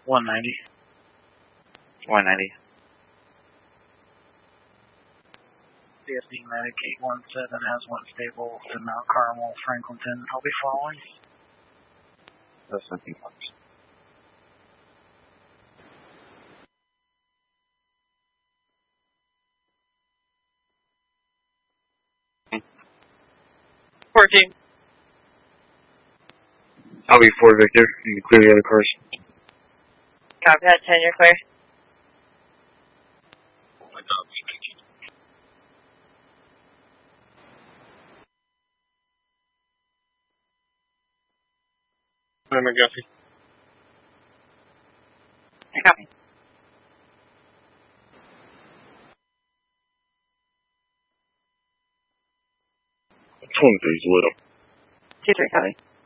190. 190. CSD Medic 817 has one stable to Mount Carmel, Franklinton. I'll be following. That's something else. Fourteen. I'll be 4 Victor. You can clear the other cars. Copy that, 10, you're clear. I'm McGuffey. I copy. Which one of these little? 2-3, copy.